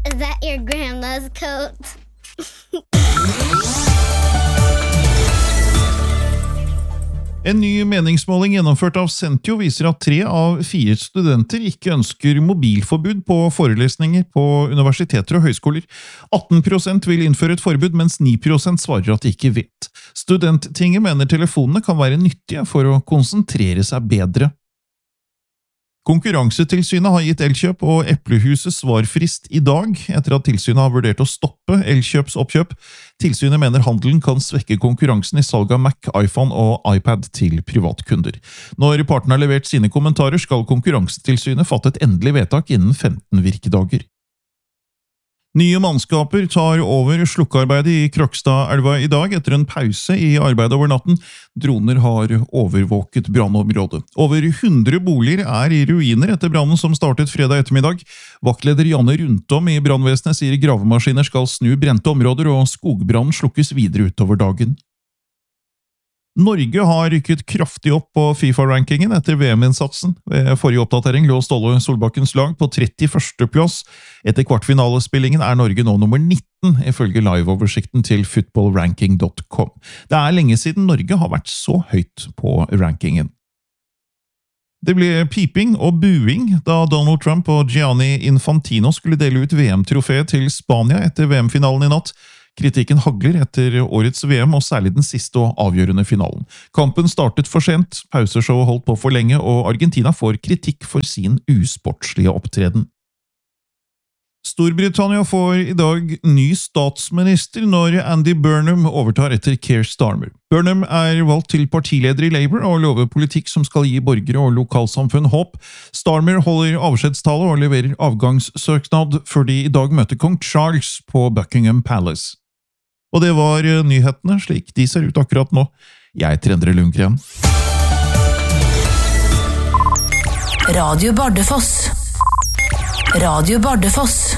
Is that your grandma's coat? En ny meningsmåling gjennomført av Sentio viser at 3 av 4 studenter ikke ønsker mobilforbud på forelesninger på universiteter og høyskoler. 18% vil innføre et forbud, mens 9% svarer at de ikke vet. Studenttinget mener telefonene kan være nyttige for å konsentrere seg bedre. Konkurransetilsynet har gitt Elkjøp og Eplehuset svarfrist i dag, etter at tilsynet har vurdert å stoppe Elkjøps oppkjøp. Tilsynet mener handelen kan svekke konkurransen i salg av Mac, iPhone og iPad til privatkunder. Når partene har levert sine kommentarer, skal Konkurransetilsynet fatte et endelig vedtak innen 15 virkedager. Nye mannskaper tar over slukkearbeidet i Krokstadelva i dag etter en pause i arbeidet over natten. Droner har overvåket brannområdet. Over 100 boliger er i ruiner etter brannen som startet fredag ettermiddag. Vaktleder Janne Rundtom i brannvesenet sier gravemaskiner skal snu brente områder, og skogbrannen slukkes videre utover dagen. Norge har rykket kraftig opp på FIFA-rankingen etter VM-innsatsen. Ved forrige oppdatering lå Ståle Solbakkens lag på 31. plass. Etter kvartfinalespillingen er Norge nå nummer 19, ifølge liveoversikten til footballranking.com. Det er lenge siden Norge har vært så høyt på rankingen. Det ble piping og buing da Donald Trump og Gianni Infantino skulle dele ut VM-trofeet til Spania etter VM-finalen i natt. Kritikken hagler etter årets VM, og særlig den siste og avgjørende finalen. Kampen startet for sent, pauseshowet holdt på for lenge, og Argentina får kritikk for sin usportslige opptreden. Storbritannia får i dag ny statsminister når Andy Burnham overtar etter Keir Starmer. Burnham er valgt til partileder i Labour og lover politikk som skal gi borgere og lokalsamfunn håp. Starmer holder avskjedstale og leverer avgangssøknad før de i dag møter kong Charles på Buckingham Palace. Og det var nyhetene slik de ser ut akkurat nå. Jeg heter Endre Lundgren. Radio Bardufoss. Radio Bardufoss.